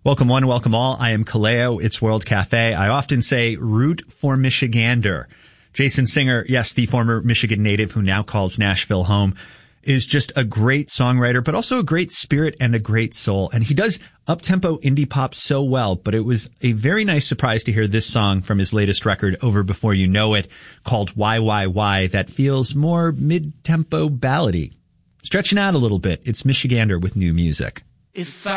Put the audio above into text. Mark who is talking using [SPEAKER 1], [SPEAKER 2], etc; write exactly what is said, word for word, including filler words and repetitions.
[SPEAKER 1] Welcome one, welcome all. I am Kaleo. It's World Cafe. I often say root for Michigander. Jason Singer, yes, the former Michigan native who now calls Nashville home, is just a great songwriter, but also a great spirit and a great soul. And he does up-tempo indie pop so well, but it was a very nice surprise to hear this song from his latest record, Over Before You Know It, called Why, Why, Why, that feels more mid-tempo ballady. Stretching out a little bit, it's Michigander with new music.
[SPEAKER 2] If